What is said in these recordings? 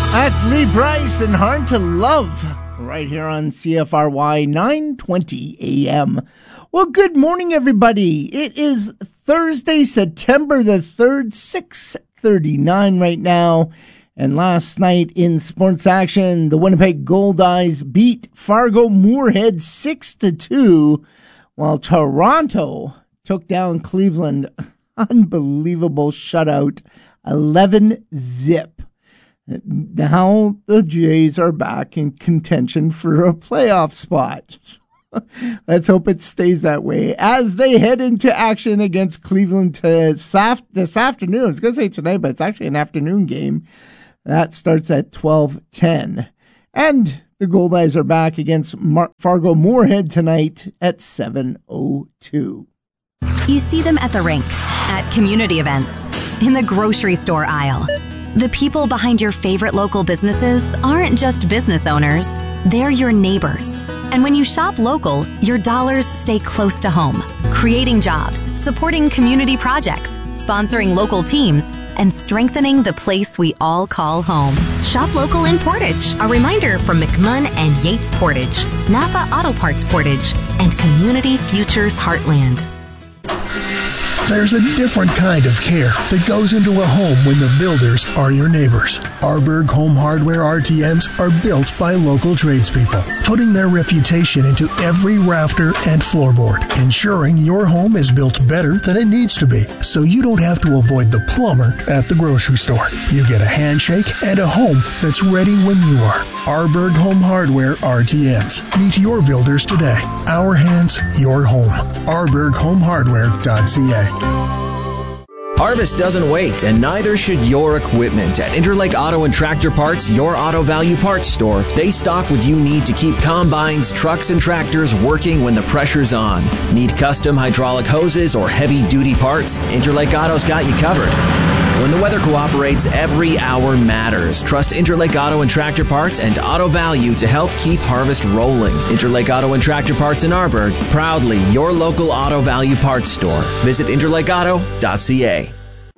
That's Lee Brice and Hard to Love right here on CFRY 920 AM. Well, good morning, everybody. It is Thursday, September the 3rd, 6:39 right now. And last night in sports action, the Winnipeg Goldeyes beat Fargo Moorhead 6-2, while Toronto took down Cleveland. Unbelievable shutout, 11-0. Now the Jays are back in contention for a playoff spot. Let's hope it stays that way as they head into action against Cleveland this afternoon. I was going to say tonight, but it's actually an afternoon game. That starts at 12:10. And the Goldeyes are back against Fargo Moorhead tonight at 7:02. You see them at the rink, at community events, in the grocery store aisle. The people behind your favorite local businesses aren't just business owners, they're your neighbors. And when you shop local, your dollars stay close to home, creating jobs, supporting community projects, sponsoring local teams, and strengthening the place we all call home. Shop local in Portage. A reminder from McMunn and Yates Portage, Napa Auto Parts Portage, and Community Futures Heartland. There's a different kind of care that goes into a home when the builders are your neighbors. Arberg Home Hardware RTMs are built by local tradespeople, putting their reputation into every rafter and floorboard, ensuring your home is built better than it needs to be, so you don't have to avoid the plumber at the grocery store. You get a handshake and a home that's ready when you are. Arberg Home Hardware RTMs. Meet your builders today. Our hands, your home. ArbergHomeHardware.ca. Harvest doesn't wait, and neither should your equipment. At Interlake Auto and Tractor Parts, your auto value parts store, they stock what you need to keep combines, trucks, and tractors working when the pressure's on. Need custom hydraulic hoses or heavy-duty parts? Interlake Auto's got you covered. When the weather cooperates, every hour matters. Trust Interlake Auto and Tractor Parts and Auto Value to help keep harvest rolling. Interlake Auto and Tractor Parts in Arberg, proudly your local auto value parts store. Visit interlakeauto.ca.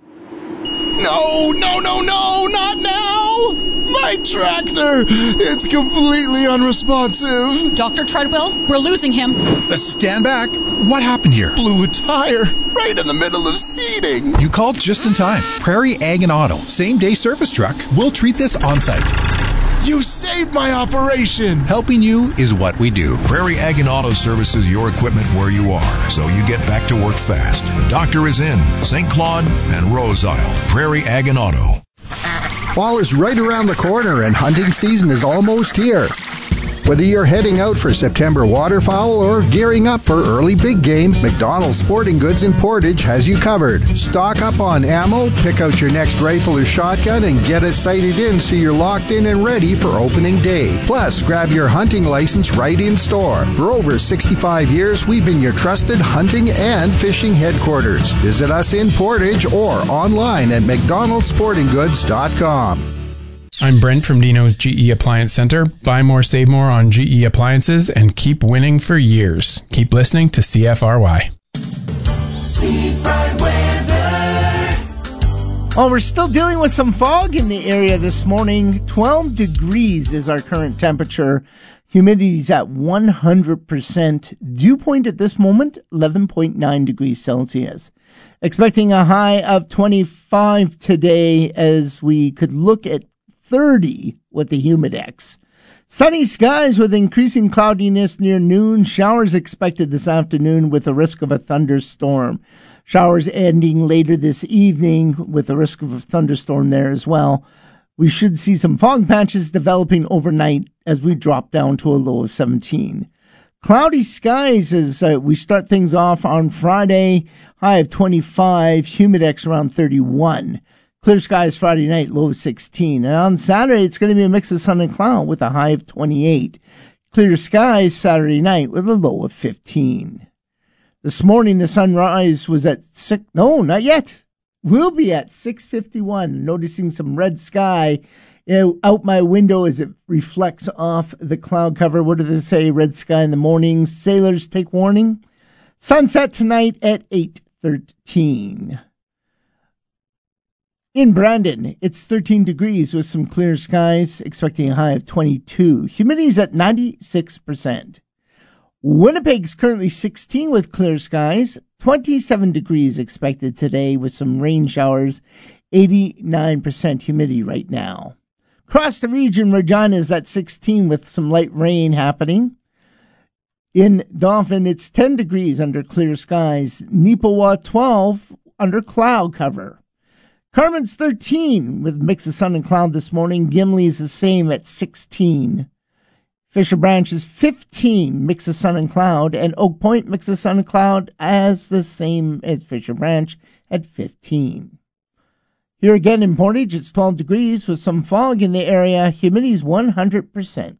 No, not now! My tractor! It's completely unresponsive. Dr. Treadwell, we're losing him. Stand back. What happened here? Blew a tire right in the middle of seeding. You called just in time. Prairie Ag and Auto, same-day service truck. We'll treat this on-site. You saved my operation! Helping you is what we do. Prairie Ag and Auto services your equipment where you are, so you get back to work fast. The doctor is in St. Claude and Rose Isle. Prairie Ag and Auto. Fall is right around the corner and hunting season is almost here. Whether you're heading out for September waterfowl or gearing up for early big game, McDonald's Sporting Goods in Portage has you covered. Stock up on ammo, pick out your next rifle or shotgun, and get it sighted in so you're locked in and ready for opening day. Plus, grab your hunting license right in store. For over 65 years, we've been your trusted hunting and fishing headquarters. Visit us in Portage or online at mcdonaldsportinggoods.com. I'm Brent from Dino's GE Appliance Center. Buy more, save more on GE appliances and keep winning for years. Keep listening to CFRY. Well, we're still dealing with some fog in the area this morning. 12 degrees is our current temperature. Humidity's at 100%. Dew point at this moment, 11.9 degrees Celsius. Expecting a high of 25 today as we could look at 30 with the Humidex. Sunny skies with increasing cloudiness near noon. Showers expected this afternoon with a risk of a thunderstorm. Showers ending later this evening with a risk of a thunderstorm there as well. We should see some fog patches developing overnight as we drop down to a low of 17. Cloudy skies as we start things off on Friday. High of 25. Humidex around 31. Clear skies Friday night, low of 16. And on Saturday, it's going to be a mix of sun and cloud with a high of 28. Clear skies Saturday night with a low of 15. This morning, the sunrise was at 6. No, not yet. We'll be at 6:51. Noticing some red sky out my window as it reflects off the cloud cover. What do they say? Red sky in the morning. Sailors take warning. Sunset tonight at 8:13. In Brandon, it's 13 degrees with some clear skies, expecting a high of 22. Humidity's at 96%. Winnipeg's currently 16 with clear skies, 27 degrees expected today with some rain showers, 89% humidity right now. Across the region, Regina's at 16 with some light rain happening. In Dauphin, it's 10 degrees under clear skies. Neepawa, 12 under cloud cover. Carmen's 13 with mix of sun and cloud this morning. Gimli is the same at 16. Fisher Branch is 15, mix of sun and cloud. And Oak Point, mix of sun and cloud, as the same as Fisher Branch at 15. Here again in Portage, it's 12 degrees with some fog in the area. Humidity's 100%.